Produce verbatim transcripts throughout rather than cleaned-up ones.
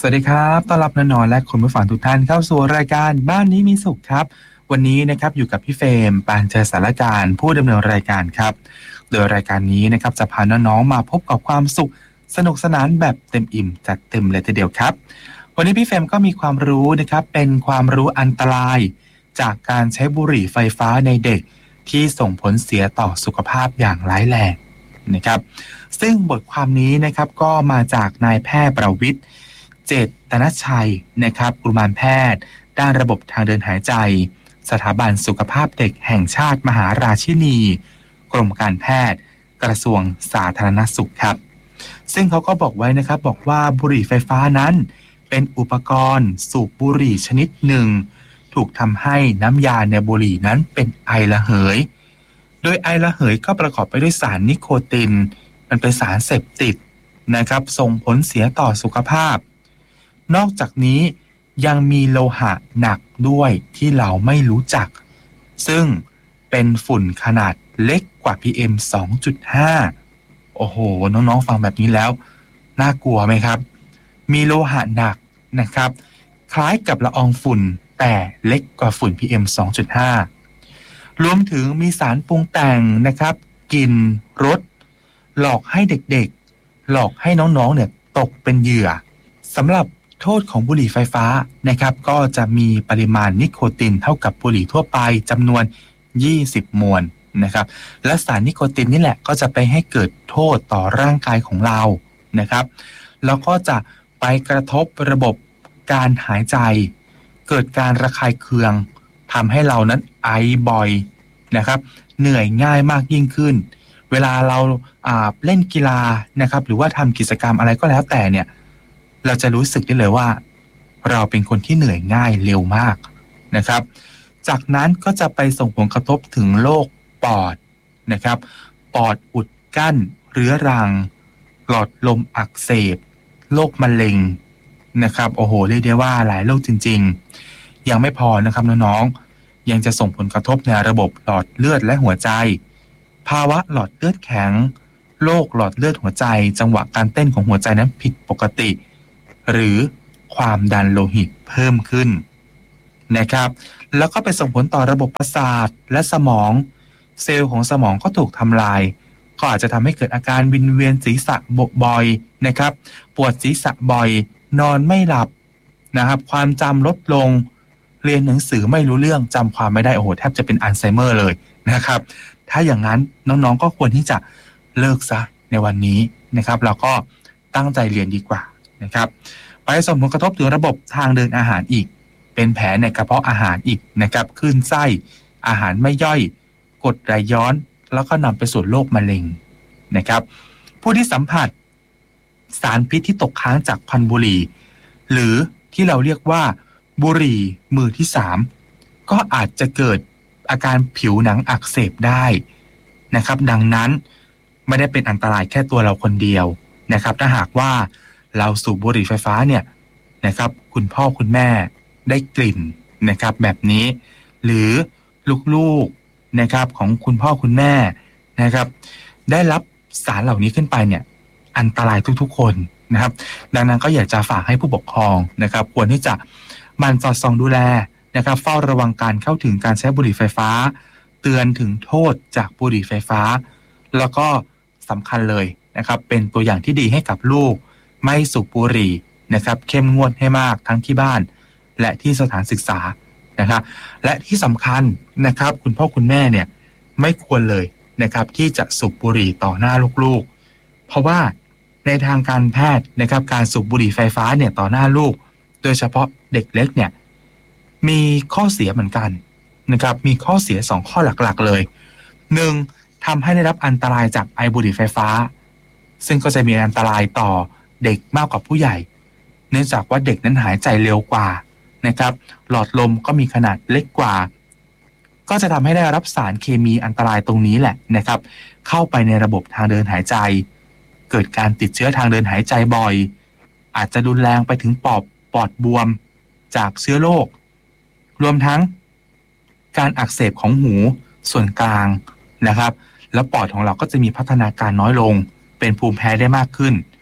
สวัสดีครับต้อนรับน้องๆและคุณผู้ฟังทุกท่านเข้าสู่รายการบ้านนี้มีสุขครับวันนี้นะครับอยู่กับพี่เฟรมปานเจอสารการผู้ดำเนินรายการครับโดยรายการนี้นะครับจะพาน้องๆมาพบกับความสุขสนุกสนานแบบเต็มอิ่มจัดเต็มเลยทีเดียวครับวันนี้พี่เฟรมก็มีความรู้นะครับเป็นความรู้อันตรายจากการใช้บุหรี่ไฟฟ้าในเด็กที่ส่งผลเสียต่อสุขภาพอย่างร้ายแรงนะครับซึ่งบทความนี้นะครับก็มาจากนายแพทย์ประวิตรเจตนชัยนะครับกุมารแพทย์ด้านระบบทางเดินหายใจสถาบันสุขภาพเด็กแห่งชาติมหาราชินีกรมการแพทย์กระทรวงสาธารณสุขครับซึ่งเขาก็บอกไว้นะครับบอกว่าบุหรี่ไฟฟ้านั้นเป็นอุปกรณ์สูบบุหรี่ชนิดหนึ่งถูกทำให้น้ำยาในบุหรี่นั้นเป็นไอระเหยโดยไอระเหยก็ประกอบไปด้วยสารนิโคตินมันเป็นสารเสพติดนะครับส่งผลเสียต่อสุขภาพนอกจากนี้ยังมีโลหะหนักด้วยที่เราไม่รู้จักซึ่งเป็นฝุ่นขนาดเล็กกว่า พี เอ็ม สองจุดห้า โอ้โหน้องๆฟังแบบนี้แล้วน่ากลัวไหมครับมีโลหะหนักนะครับคล้ายกับละอองฝุ่นแต่เล็กกว่าฝุ่น พี เอ็ม สองจุดห้า รวมถึงมีสารปรุงแต่งนะครับกลิ่นรสหลอกให้เด็กๆหลอกให้น้องๆเนี่ยตกเป็นเหยื่อสำหรับโทษของบุหรี่ไฟฟ้านะครับก็จะมีปริมาณนิโคตินเท่ากับบุหรี่ทั่วไปจำนวนยี่สิบมวลนะครับและสารนิโคตินนี่แหละก็จะไปให้เกิดโทษต่อร่างกายของเรานะครับแล้วก็จะไปกระทบระบบการหายใจเกิดการระคายเคืองทำให้เรานั้นไอบ่อยนะครับเหนื่อยง่ายมากยิ่งขึ้นเวลาเราเล่นกีฬานะครับหรือว่าทำกิจกรรมอะไรก็แล้วแต่เนี่ยเราจะรู้สึกได้เลยว่าเราเป็นคนที่เหนื่อยง่ายเร็วมากนะครับจากนั้นก็จะไปส่งผลกระทบถึงโรคปอดนะครับปอดอุดกั้นเรื้อรังหลอดลมอักเสบโรคมะเร็งนะครับโอ้โหเรียกได้ว่าหลายโรคจริงๆยังไม่พอนะครับน้องๆยังจะส่งผลกระทบในระบบหลอดเลือดและหัวใจภาวะหลอดเลือดแข็งโรคหลอดเลือดหัวใจจังหวะการเต้นของหัวใจนั้นผิดปกติหรือความดันโลหิตเพิ่มขึ้นนะครับแล้วก็ไปส่งผลต่อระบบประสาทและสมองเซลล์ของสมองก็ถูกทำลายก็อาจจะทำให้เกิดอาการวิงเวียนศีรษะบ่อยนะครับปวดศีรษะบ่อยนอนไม่หลับนะครับความจำลดลงเรียนหนังสือไม่รู้เรื่องจำความไม่ได้โอ้โหแทบจะเป็นอัลไซเมอร์เลยนะครับถ้าอย่างนั้นน้องๆก็ควรที่จะเลิกซะในวันนี้นะครับแล้วก็ตั้งใจเรียนดีกว่านะครับไปส่งผลกระทบถึงระบบทางเดินอาหารอีกเป็นแผลในกระเพาะอาหารอีกนะครับคลื่นไส้อาหารไม่ย่อยกรดไหลย้อนแล้วก็นำไปสู่โรคมะเร็งนะครับผู้ที่สัมผัสสารพิษที่ตกค้างจากควันบุหรี่หรือที่เราเรียกว่าบุหรี่มือที่สามก็อาจจะเกิดอาการผิวหนังอักเสบได้นะครับดังนั้นไม่ได้เป็นอันตรายแค่ตัวเราคนเดียวนะครับถ้าหากว่าเราสูบบุหรี่ไฟฟ้าเนี่ยนะครับคุณพ่อคุณแม่ได้กลิ่นนะครับแบบนี้หรือลูกๆนะครับของคุณพ่อคุณแม่นะครับได้รับสารเหล่านี้ขึ้นไปเนี่ยอันตรายทุกๆคนนะครับดังนั้นก็อยากจะฝากให้ผู้ปกครองนะครับควรที่จะหมั่นสอดส่องดูแลนะครับเฝ้าระวังการเข้าถึงการใช้บุหรี่ไฟฟ้าเตือนถึงโทษจากบุหรี่ไฟฟ้าแล้วก็สำคัญเลยนะครับเป็นตัวอย่างที่ดีให้กับลูกไม่สูบบุหรี่นะครับเข้มงวดให้มากทั้งที่บ้านและที่สถานศึกษานะครับและที่สำคัญนะครับคุณพ่อคุณแม่เนี่ยไม่ควรเลยนะครับที่จะสูบบุหรี่ต่อหน้าลูกๆเพราะว่าในทางการแพทย์นะครับการสูบบุหรี่ไฟฟ้าเนี่ยต่อหน้าลูกโดยเฉพาะเด็กเล็กเนี่ยมีข้อเสียเหมือนกันนะครับมีข้อเสียสองข้อหลักๆเลยหนึ่งทำให้ได้รับอันตรายจากไอบุหรี่ไฟฟ้าซึ่งก็จะมีอันตรายต่อเด็กมากกว่าผู้ใหญ่เนื่องจากว่าเด็กนั้นหายใจเร็วกว่านะครับหลอดลมก็มีขนาดเล็กกว่าก็จะทำให้ได้รับสารเคมีอันตรายตรงนี้แหละนะครับเข้าไปในระบบทางเดินหายใจเกิดการติดเชื้อทางเดินหายใจบ่อยอาจจะรุนแรงไปถึงปอดปอดบวมจากเชื้อโรครวมทั้งการอักเสบของหูส่วนกลางนะครับแล้วปอดของเราก็จะมีพัฒนาการน้อยลงเป็นภูมิแพ้ได้มากขึ้น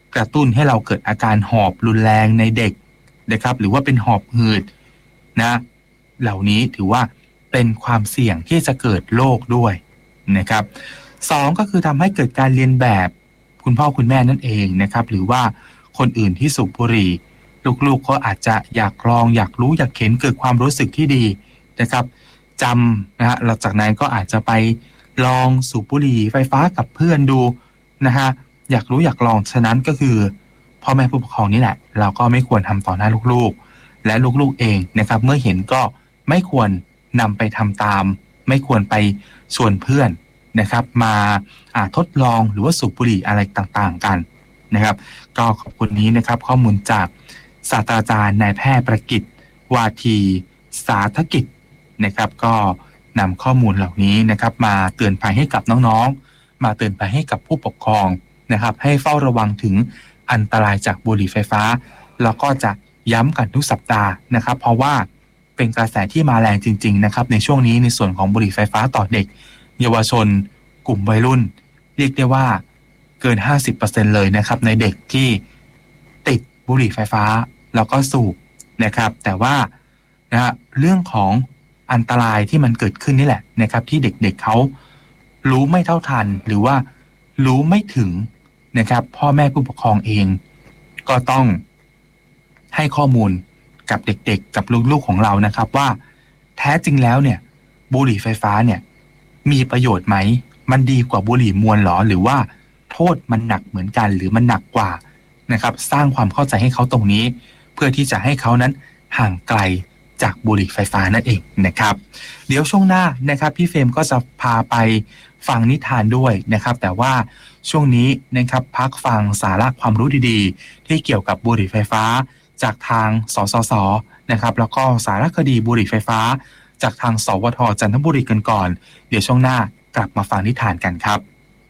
กระตุ้นให้เราเกิดอาการหอบรุนแรงในเด็กนะครับหรือว่าเป็นหอบหืดนะเหล่านี้ถือว่าเป็นความเสี่ยงที่จะเกิดโรคด้วยนะครับสองก็คือทำให้เกิดการเรียนแบบคุณพ่อคุณแม่นั่นเองนะครับหรือว่าคนอื่นที่สูบบุหรี่ลูกๆก็อาจจะอยากลองอยากรู้อยากเห็นเกิดความรู้สึกที่ดีนะครับจำนะฮะหลังจากนั้นก็อาจจะไปลองสูบบุหรี่ไฟฟ้ากับเพื่อนดูนะฮะอยากรู้อยากลองฉะนั้นก็คือพ่อแม่ผู้ปกครองนี่แหละเราก็ไม่ควรทำต่อหน้าลูกๆและลูกๆเองนะครับเมื่อเห็นก็ไม่ควรนำไปทำตามไม่ควรไปชวนเพื่อนนะครับมาทดลองหรือว่าสูบบุหรี่อะไรต่างๆกันนะครับก็ขอบคุณนี้นะครับข้อมูลจากศาสตราจารย์นายแพทย์ประกิตวาทีสาธกิจนะครับก็นำข้อมูลเหล่านี้นะครับมาเตือนภัยให้กับน้องๆมาเตือนภัยให้กับผู้ปกครองนะครับให้เฝ้าระวังถึงอันตรายจากบุหรี่ไฟฟ้าแล้วก็จะย้ำกันทุกสัปดาห์นะครับเพราะว่าเป็นกระแสที่มาแรงจริงๆนะครับในช่วงนี้ในส่วนของบุหรี่ไฟฟ้าต่อเด็กเยาวชนกลุ่มวัยรุ่นเรียกได้ว่าเกิน ห้าสิบเปอร์เซ็นต์ เลยนะครับในเด็กที่ติดบุหรี่ไฟฟ้าแล้วก็สูบนะครับแต่ว่านะฮะเรื่องของอันตรายที่มันเกิดขึ้นนี่แหละนะครับที่เด็กๆ เเขารู้ไม่เท่าทันหรือว่ารู้ไม่ถึงนะครับพ่อแม่ผู้ปกครองเองก็ต้องให้ข้อมูลกับเด็กๆกับลูกๆของเรานะครับว่าแท้จริงแล้วเนี่ยบุหรี่ไฟฟ้าเนี่ยมีประโยชน์ไหมมันดีกว่าบุหรี่มวลหรอหรือว่าโทษมันหนักเหมือนกันหรือมันหนักกว่านะครับสร้างความเข้าใจให้เขาตรงนี้เพื่อที่จะให้เขานั้นห่างไกลจากบุหรี่ไฟฟ้านั่นเองนะครับเดี๋ยวช่วงหน้านะครับพี่เฟรมก็จะพาไปฟังนิทานด้วยนะครับแต่ว่าช่วงนี้นะครับพักฟังสาระความรู้ดีๆที่เกี่ยวกับบุหรี่ไฟฟ้าจากทางสสสนะครับแล้วก็สารคดีบุหรี่ไฟฟ้าจากทางสวทจันทบุรีกันก่อนเดี๋ยวช่วงหน้ากลับมาฟังนิทานกันครับ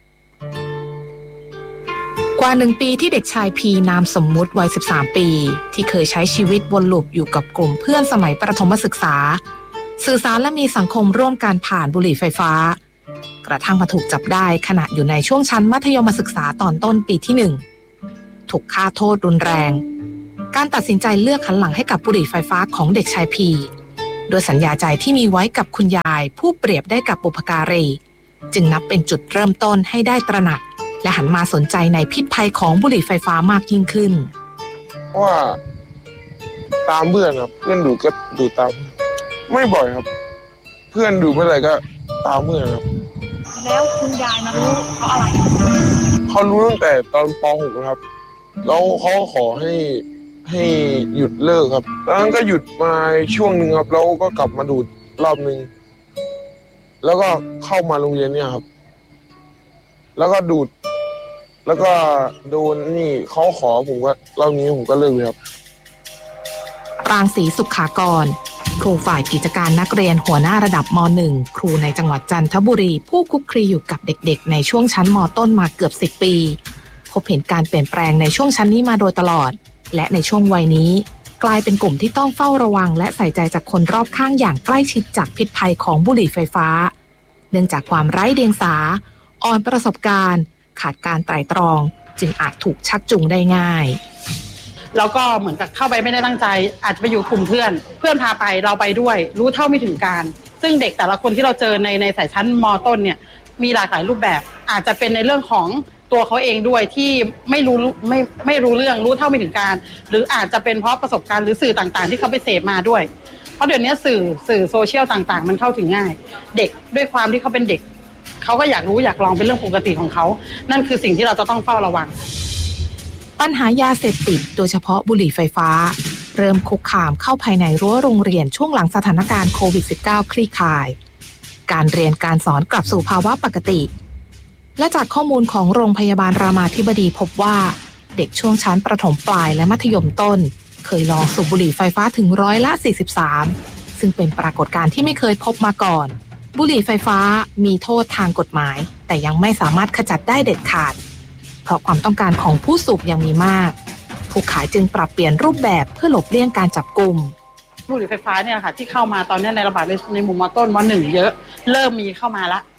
กว่าหนึ่งปีที่เด็กชายพีนามสมมุติวัยสิบสามปีที่เคยใช้ชีวิตวนลูปอยู่กับกลุ่มเพื่อนสมัยประถมศึกษาสื่อสารและมีสังคมร่วมกันผ่านบุหรี่ไฟฟ้ากระทั่งมาถูกจับได้ขณะอยู่ในช่วงชั้นมัธยมศึกษาตอนต้นปีที่หนึ่งถูกฆ่าโทษรุนแรงการตัดสินใจเลือกหันหลังให้กับบุหรี่ไฟฟ้าของเด็กชายพีโดยสัญญาใจที่มีไว้กับคุณยายผู้เปรียบได้กับบุพการีจึงนับเป็นจุดเริ่มต้นให้ได้ตระหนักและหันมาสนใจในพิษภัยของบุหรี่ไฟฟ้ามากยิ่งขึ้นว่าตามเพื่อนครับเพื่อนดูก็ดูตามไม่บ่อยครับเพื่อนดูเมื่อไหร่ก็ตามเพื่อนครับแล้วคุณยายมารู้เพราะอะไรเขารู้ตั้งแต่ตอนป .หก ครับแล้วเขาขอให้ให้หยุดเลิกครับแล้วนั้นก็หยุดมาช่วงนึงครับแล้วก็กลับมาดูดรอบนึงแล้วก็เข้ามาโรงเรียนเนี่ยครับแล้วก็ดูดแล้วก็โดนนี่เขาขอผมก็รอบนี้ผมก็เลิกเลยครับปรางศรีสุขากรครูฝ่ายกิจการนักเรียนหัวหน้าระดับม หนึ่ง ครูในจังหวัดจันทบุรีผู้คุกคลีอยู่กับเด็กๆในช่วงชั้นม.ต้นมาเกือบสิบปีพบเห็นการเปลี่ยนแปลงในช่วงชั้นนี้มาโดยตลอดและในช่วงวัยนี้กลายเป็นกลุ่มที่ต้องเฝ้าระวังและใส่ใจจากคนรอบข้างอย่างใกล้ชิดจากพิษภัยของบุหรี่ไฟฟ้าเนื่องจากความไร้เดียงสาอ่อนประสบการณ์ขาดการไตร่ตรองจึงอาจถูกชักจูงได้ง่ายแล้วก็เหมือนกับเข้าไปไม่ได้ตั้งใจอาจจะไปอยู่กลุ่มเพื่อนเพื่อนพาไปเราไปด้วยรู้เท่าไม่ถึงการซึ่งเด็กแต่ละคนที่เราเจอในในสายชั้นม.ต้นเนี่ยมีหลากหลายรูปแบบอาจจะเป็นในเรื่องของตัวเขาเองด้วยที่ไม่รู้ไม่ไม่รู้เรื่องรู้เท่าไม่ถึงการหรืออาจจะเป็นเพราะประสบการณ์หรือสื่อต่างๆที่เขาไปเสพมาด้วยเพราะเดี๋ยวนี้สื่อสื่อโซเชียลต่างๆมันเข้าถึงง่ายเด็กด้วยความที่เขาเป็นเด็กเขาก็อยากรู้อยากลองเป็นเรื่องปกติของเขานั่นคือสิ่งที่เราจะต้องเฝ้าระวังปัญหายาเสพติดโดยเฉพาะบุหรี่ไฟฟ้าเริ่มคุกคามเข้าภายในรั้วโรงเรียนช่วงหลังสถานการณ์โควิด สิบเก้า คลี่คลายการเรียนการสอนกลับสู่ภาวะปกติและจากข้อมูลของโรงพยาบาลรามาธิบดีพบว่าเด็กช่วงชั้นประถมปลายและมัธยมต้นเคยลองสูบบุหรี่ไฟฟ้าถึงร้อยละสี่สิบสามซึ่งเป็นปรากฏการณ์ที่ไม่เคยพบมาก่อนบุหรี่ไฟฟ้ามีโทษทางกฎหมายแต่ยังไม่สามารถขจัดได้เด็ดขาดเพราะความต้องการของผู้สูบยังมีมากผู้ขายจึงปรับเปลี่ยนรูปแบบเพื่อหลบเลี่ยงการจับกุมบุหรี่ไฟฟ้าเนี่ยค่ะที่เข้ามาตอนนี้ในระบาดในหมู่ม.ต้นม.หนึ่งเยอะเริ่มมีเข้ามาละ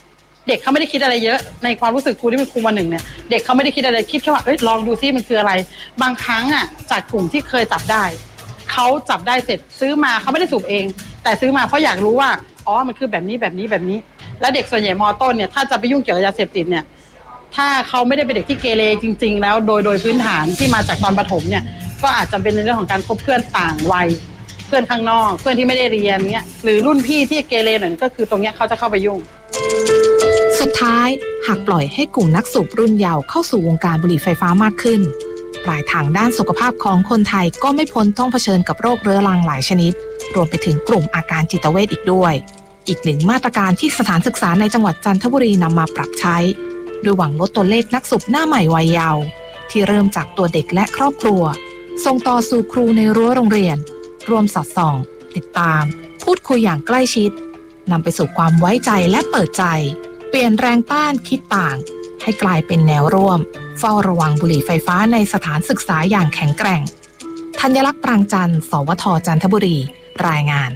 เด็กเขาไม่ได้คิดอะไรเยอะในความรู้สึกครูที่เป็นครูมาหนึ่งเนี่ยเด็กเขาไม่ได้คิดอะไรคิดแค่ว่าเอ้ยลองดูซิมันคืออะไรบางครั้งอ่ะจากกลุ่มที่เคยจับได้เขาจับได้เสร็จซื้อมาเขาไม่ได้สูบเองแต่ซื้อมาเพราะอยากรู้ว่าอ๋อมันคือแบบนี้แบบนี้แบบนี้แล้วเด็กส่วนใหญ่ม.ต้นเนี่ยถ้าจะไปยุ่งเกี่ยวกับยาเสพติดเนี่ยถ้าเขาไม่ได้เป็นเด็กที่เกเรจริงๆแล้วโดยโดยพื้นฐานที่มาจากตอนประถมเนี่ยก็อาจจะเป็นในเรื่องของการคบเพื่อนต่างวัยเพื่อนข้างนอกเพื่อนที่ไม่ได้เรียนเนี่ยหรือรุ่นพี่ที่เกเรหน่อยก็คือตรงเนี้ยเขาจะเข้าไปยุ่งสุดท้ายหากปล่อยให้กลุ่มนักสูบรุ่นเยาว์เข้าสู่วงการบุหรี่ไฟฟ้ามากขึ้นปลายทางด้านสุขภาพของคนไทยก็ไม่พ้นต้องเผชิญกับโรคเรื้อรังหลายชนิดรวมไปถึงกลุ่มอาการจิตเวชอีกด้วยอีกหนึ่งมาตรการที่สถานศึกษาในจังหวัดจันทบุรีนำมาปรับใช้โดยหวังลดตัวเลขนักสูบหน้าใหม่วัยเยาว์ที่เริ่มจากตัวเด็กและครอบครัวส่งต่อสู่ครูในรั้วโรงเรียนรวมสอดส่องติดตามพูดคุยอย่างใกล้ชิดนำไปสู่ความไว้ใจและเปิดใจเปลี่ยนแรงต้านคิดต่างให้กลายเป็นแนวร่วมเฝ้าระวังบุหรี่ไฟฟ้าในสถานศึกษาอย่างแข็งแกร่งธัญลักษณ์ปรางจันทร์สวทจันทบุรีรายงาน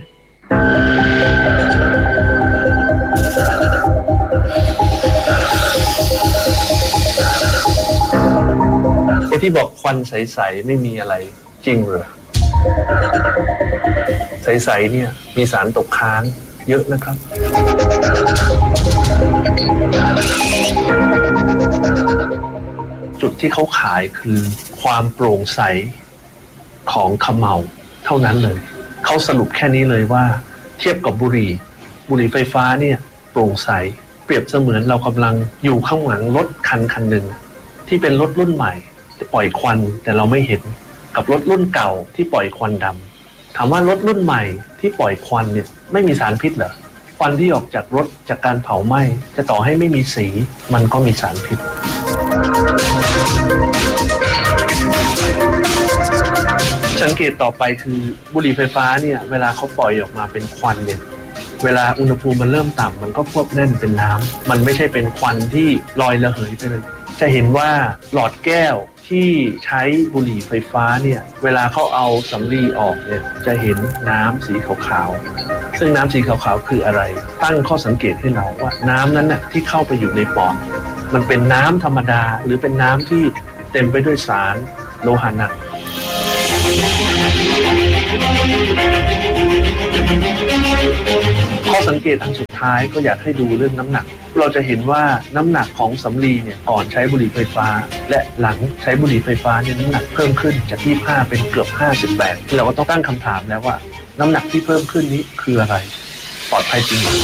ไอ้ที่บอกควันใสๆไม่มีอะไรจริงเหรอใสๆเนี่ยมีสารตกค้างเยอะนะครับจุดที่เขาขายคือความโปร่งใสของเขม่าเท่านั้นเลยเขาสรุปแค่นี้เลยว่าเทียบกับบุหรี่บุหรี่ไฟฟ้าเนี่ยโปร่งใสเปรียบเสมือนเรากำลังอยู่ข้างหลังรถคันคันหนึ่งที่เป็นรถรุ่นใหม่ปล่อยควันแต่เราไม่เห็นกับรถรุ่นเก่าที่ปล่อยควันดำถามว่ารถรุ่นใหม่ที่ปล่อยควันเนี่ยไม่มีสารพิษเหรอควันที่ออกจากรถจากการเผาไหม้จะต่อให้ไม่มีสีมันก็มีสารพิษสังเกตต่อไปคือบุหรี่ไฟฟ้าเนี่ยเวลาเขาปล่อยออกมาเป็นควันเนี่ยเวลาอุณหภูมิมันเริ่มต่ำมันก็ควบแน่นเป็นน้ำมันไม่ใช่เป็นควันที่ลอยระเหยไปเลยจะเห็นว่าหลอดแก้วที่ใช้บุหรี่ไฟฟ้าเนี่ยเวลาเขาเอาสำลีออกเนี่ยจะเห็นน้ำสีขาวๆซึ่งน้ำสีขาวๆคืออะไรตั้งข้อสังเกตให้เราว่าน้ำนั้นน่ะที่เข้าไปอยู่ในปอดมันเป็นน้ำธรรมดาหรือเป็นน้ำที่เต็มไปด้วยสารโลหะหนักข้อสังเกตอันสุดท้ายก็อยากให้ดูเรื่องน้ำหนักเราจะเห็นว่าน้ำหนักของสำลีเนี่ยก่อนใช้บุหรี่ไฟฟ้าและหลังใช้บุหรี่ไฟฟ้าเนี่ยน้ำหนักเพิ่มขึ้นจากยี่สิบห้าเป็นเกือบห้าสิบแปดเราก็ต้องตั้งคำถามแล้วว่าน้ำหนักที่เพิ่มขึ้นนี้คืออะไรปลอดภัยจริงไหม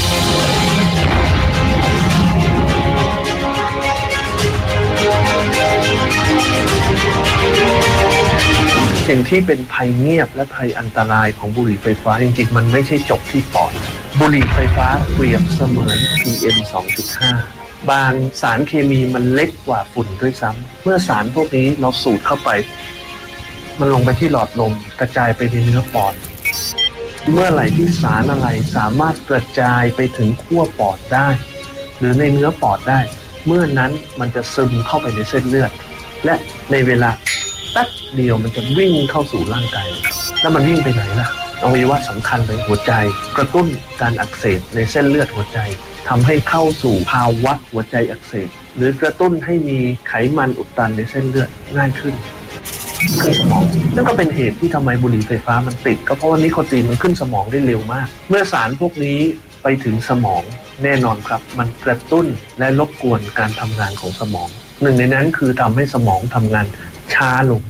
สิ่งที่เป็นภัยเงียบและภัยอันตรายของบุหรี่ไฟฟ้าจริงๆมันไม่ใช่จบที่ปอดบุหรี่ไฟฟ้าเปรียบเสมือน พี เอ็ม สองจุดห้า บางสารเคมีมันเล็กกว่าฝุ่นด้วยซ้ำเมื่อสารพวกนี้เราสูดเข้าไปมันลงไปที่หลอดลมกระจายไปในเนื้อปอดเมื่อไหร่ที่สารอะไรสามารถกระจายไปถึงขั้วปอดได้หรือในเนื้อปอดได้เมื่อนั้นมันจะซึมเข้าไปในเส้นเลือดและในเวลาแป๊บเดียวมันจะวิ่งเข้าสู่ร่างกายแล้วมันวิ่งไปไหนล่ะอวัยวะสำคัญเลยหัวใจกระตุ้นการอักเสบในเส้นเลือดหัวใจทำให้เข้าสู่ภาวะหัวใจอักเสบหรือกระตุ้นให้มีไขมันอุดตันในเส้นเลือดง่ายขึ้นขึ้นสมองนั่นก็เป็นเหตุที่ทำไมบุหรี่ไฟฟ้ามันติดก็เพราะว่านิโคตินมันขึ้นสมองได้เร็วมากเมื่อสารพวกนี้ไปถึงสมองแน่นอนครับมันกระตุ้นและรบกวนการทำงานของสมองหนึ่งในนั้นคือทำให้สมองทำงานช้าลง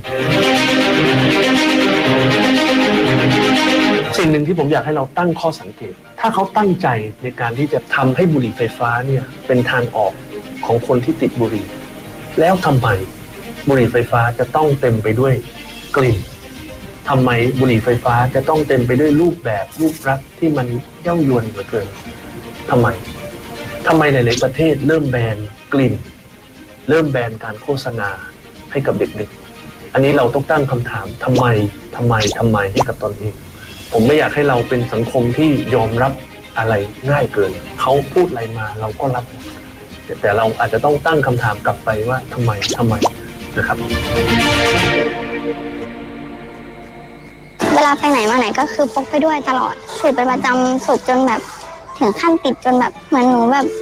สิ่งหนึ่งที่ผมอยากให้เราตั้งข้อสังเกตถ้าเขาตั้งใจในการที่จะทำให้บุหรี่ไฟฟ้าเนี่ยเป็นทางออกของคนที่ติดบุหรี่แล้วทำไมบุหรี่ไฟฟ้าจะต้องเต็มไปด้วยกลิ่นทำไมบุหรี่ไฟฟ้าจะต้องเต็มไปด้วยรูปแบบรูปลักษณ์ที่มันเย้ายวนเหลือเกินทำไมทำไมหลายๆประเทศเริ่มแบนกลิ่นเริ่มแบนการโฆษณาให้กับเด็กๆอันนี้เราต้องตั้งคำถามทำไมทำไมทำไมให้กับตนเองผมไม่อยากให้เราเป็นสังคมที่ยอมรับอะไรง่ายเกินเขาพูดอะไรมาเราก็รับแต่เราอาจจะต้องตั้งคำถามกลับไปว่าทำไมทำไมนะครับเวลาไปไหนมาไหนก็คือพกไปด้วยตลอดสูบเป็นประจำสูบจนแบบถึงขั้นติดจนแบบเหมือนหนูแบบ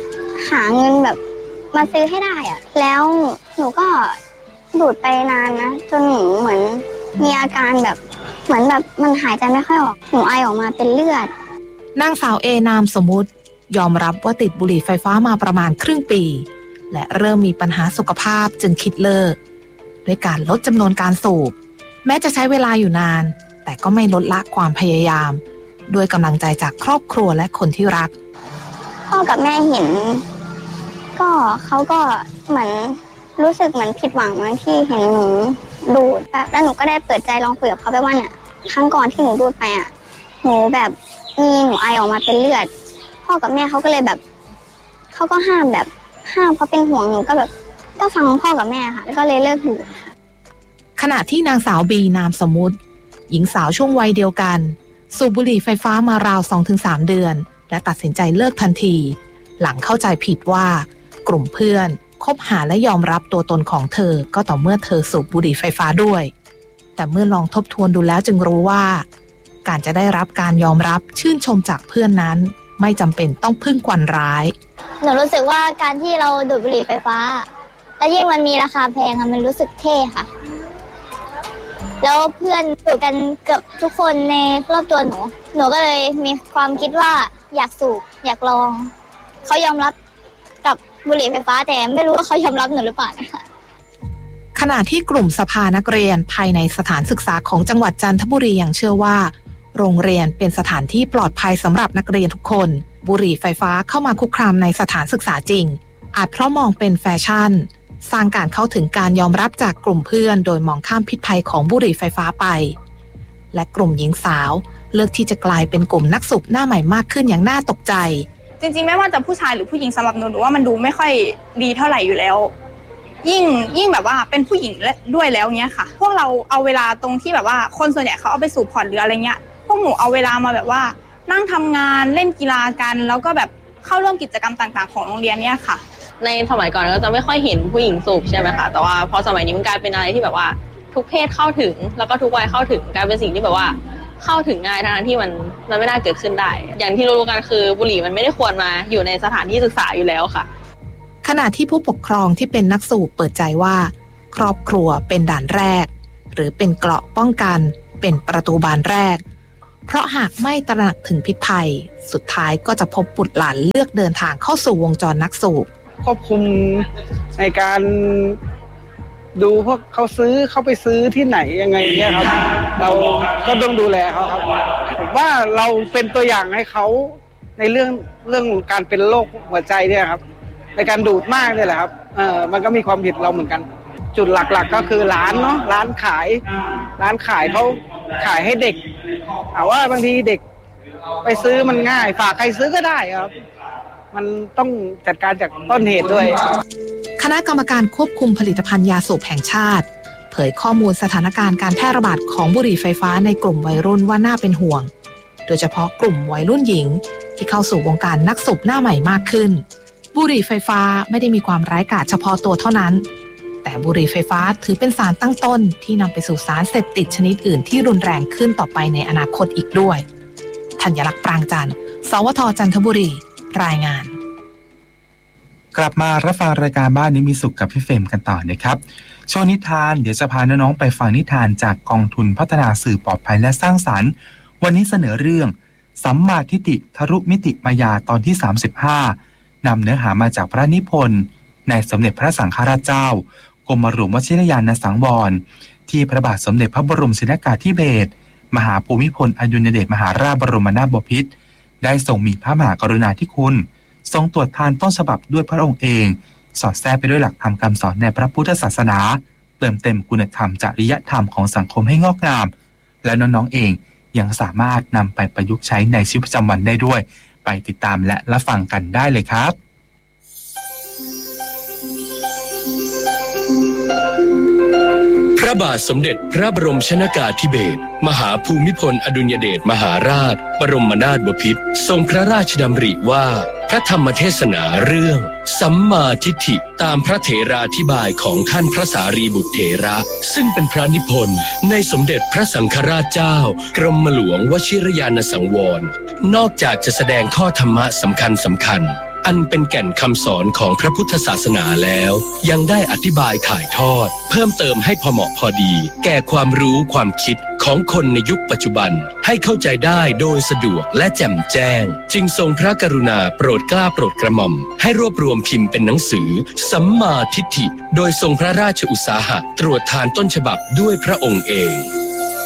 หาเงินแบบมาซื้อให้ได้อะแล้วหนูก็ดูดไปนานนะจนหนูเหมือนมีอาการแบบเหมือนแบบมันหายใจไม่ค่อยออกหนูไอออกมาเป็นเลือดนางสาวเอนามสมมุติยอมรับว่าติดบุหรี่ไฟฟ้ามาประมาณครึ่งปีและเริ่มมีปัญหาสุขภาพจึงคิดเลิกด้วยการลดจำนวนการสูบแม้จะใช้เวลาอยู่นานแต่ก็ไม่ลดละความพยายามด้วยกำลังใจจากครอบครัวและคนที่รักพ่อกับแม่เห็นก็เขาก็เหมือนรู้สึกเหมือนผิดหวังบางที่เห็นหนูดูดแบบแล้วหนูก็ได้เปิดใจลองคุยกับเขาไปว่าเนี่ยครั้งก่อนที่หนูดูดไปอ่ะหนูแบบมีหนูไอออกมาเป็นเลือดพ่อกับแม่เขาก็เลยแบบเขาก็ห้ามแบบห้ามเพราะเป็นห่วงหนูก็แบบก็ฟังพ่อกับแม่ค่ะแล้วก็เลยเลิกดูดขณะที่นางสาวบีนามสมมุติหญิงสาวช่วงวัยเดียวกันสูบบุหรี่ไฟฟ้ามาราว สองถึงสาม เดือนและตัดสินใจเลิกทันทีหลังเข้าใจผิดว่ากลุ่มเพื่อนคบหาและยอมรับตัวตนของเธอก็ต่อเมื่อเธอสูบบุหรี่ไฟฟ้าด้วยแต่เมื่อลองทบทวนดูแล้วจึงรู้ว่าการจะได้รับการยอมรับชื่นชมจากเพื่อนนั้นไม่จำเป็นต้องพึ่งควันร้ายหนูรู้สึกว่าการที่เราดูดบุหรี่ไฟฟ้าและยิ่งมันมีราคาแพงมันรู้สึกเท่ค่ะแล้วเพื่อนสูบกันเกือบทุกคนในรอบตัวหนูหนูก็เลยมีความคิดว่าอยากสูบอยากลองเขายอมรับกับบุหรี่ไฟฟ้าแต่ไม่รู้ว่าเขายอมรับหนูหรือเปล่านะคะขณะที่กลุ่มสภานักเรียนภายในสถานศึกษาของจังหวัดจันทบุรียังเชื่อว่าโรงเรียนเป็นสถานที่ปลอดภัยสำหรับนักเรียนทุกคนบุหรี่ไฟฟ้าเข้ามาคุกคามในสถานศึกษาจริงอาจเพราะมองเป็นแฟชั่นสร้างการเข้าถึงการยอมรับจากกลุ่มเพื่อนโดยมองข้ามพิษภัยของบุหรี่ไฟฟ้าไปและกลุ่มหญิงสาวเลือกที่จะกลายเป็นกลุ่มนักสูบหน้าใหม่มากขึ้นอย่างน่าตกใจจริงๆไม่ว่าจะผู้ชายหรือผู้หญิงสำหรับหนูหนูว่ามันดูไม่ค่อยดีเท่าไหร่อยู่แล้วยิ่งยิ่งแบบว่าเป็นผู้หญิงด้วยแล้วเนี้ยค่ะพวกเราเอาเวลาตรงที่แบบว่าคนส่วนใหญ่เขาเอาไปสูบผ่อนหรืออะไรเงี้ยพวกหนูเอาเวลามาแบบว่านั่งทำงานเล่นกีฬากันแล้วก็แบบเข้าร่วมกิจกรรมต่างๆของโรงเรียนเนี้ยค่ะในสมัยก่อนก็จะไม่ค่อยเห็นผู้หญิงสูบใช่ไหมคะแต่ว่าพอสมัยนี้มันกลายเป็นอะไรที่แบบว่าทุกเพศเข้าถึงแล้วก็ทุกวัยเข้าถึงกลายเป็นสิ่งที่แบบว่าเข้าถึงง่ายทั้งที่มันมันไม่น่าเกิดขึ้นได้อย่างที่รู้กันคือบุหรี่มันไม่ได้ควรมาอยู่ในสถานที่ศึกษาอยู่แล้วค่ะขณะที่ผู้ปกครองที่เป็นนักสูบเปิดใจว่าครอบครัวเป็นด่านแรกหรือเป็นเกราะป้องกันเป็นประตูบานแรกเพราะหากไม่ตระหนักถึงพิษภัยสุดท้ายก็จะพบบุตรหลานเลือกเดินทางเข้าสู่วงจรนักสูบควบคุมในการดูพวกเขาซื้อเขาไปซื้อที่ไหนยังไงเนี่ยครับเราก็ต้องดูแลเขาครับผมว่าเราเป็นตัวอย่างให้เขาในเรื่องเรื่องการเป็นโรคหัวใจเนี่ยครับในการดูดมากเนี่ยแหละครับเออมันก็มีความผิดเราเหมือนกันจุดหลักๆก็คือร้านเนาะร้านขายร้านขายเขาขายให้เด็กแต่ว่าบางทีเด็กไปซื้อมันง่ายฝากใครซื้อก็ได้ครับมันต้องจัดการจากต้นเหตุด้วยคณะกรรมการควบคุมผลิตภัณฑ์ยาสูบแห่งชาติเผยข้อมูลสถานการณ์การแพร่ระบาดของบุหรี่ไฟฟ้าในกลุ่มวัยรุ่นว่าน่าเป็นห่วงโดยเฉพาะกลุ่มวัยรุ่นหญิงที่เข้าสู่วงการนักสูบหน้าใหม่มากขึ้นบุหรี่ไฟฟ้าไม่ได้มีความร้ายกาจเฉพาะตัวเท่านั้นแต่บุหรี่ไฟฟ้าถือเป็นสารตั้งต้นที่นำไปสู่สารเสพติดชนิดอื่นที่รุนแรงขึ้นต่อไปในอนาคตอีกด้วยธัญลักษณ์ปรางจันทร์สวทจันทบุรีรายงานกลับมารับฟังรายการบ้านนี้มีสุขกับพี่เฟรมกันต่อนะครับช่วงนิทานเดี๋ยวจะพาน้องๆไปฟังนิทานจากกองทุนพัฒนาสื่อปลอดภัยและสร้างสรรค์วันนี้เสนอเรื่องสัมมาทิฏฐิทะลุมิติมายาตอนที่สามสิบห้านำเนื้อหามาจากพระนิพนธ์ในสมเด็จพระสังฆราชเจ้ากรมหลวงวชิรยานสังวรที่พระบาทสมเด็จพระบรมชนกาธิเบศรมหาภูมิพลอดุลยเดชมหาราชบรมนาถบพิตรได้ทรงมีพระมหากรุณาธิคุณทรงตรวจทานต้นฉบับด้วยพระองค์เองสอดแทรกไปด้วยหลักธรรมคำสอนในพระพุทธศาสนาเติมเต็มคุณธรรมจริยธรรมของสังคมให้งอกงามและน้องๆเองยังสามารถนำไปประยุกต์ใช้ในชีวิตประจำวันได้ด้วยไปติดตามและรับฟังกันได้เลยครับพระบาทสมเด็จพระบรมชนกาธิเบศรมหาภูมิพลอดุลยเดชมหาราชบรมนาถบพิตรทรงพระราชดำริว่าพระธรรมเทศนาเรื่องสัมมาทิฏฐิตามพระเถราธิบายของท่านพระสารีบุตรเถระซึ่งเป็นพระนิพนธ์ในสมเด็จพระสังฆราชเจ้ากรมหลวงวชิรยานสังวรนอกจากจะแสดงข้อธรรมะสำคัญสำคัญอันเป็นแก่นคำสอนของพระพุทธศาสนาแล้วยังได้อธิบายถ่ายทอดเพิ่มเติมให้พอเหมาะพอดีแก่ความรู้ความคิดของคนในยุคปัจจุบันให้เข้าใจได้โดยสะดวกและแจ่มแจ้งจึงทรงพระกรุณาโปรดเกล้าโปรดกระหม่อมให้รวบรวมพิมพ์เป็นหนังสือสัมมาทิฏฐิโดยทรงพระราชอุตสาหะตรวจทานต้นฉบับด้วยพระองค์เอง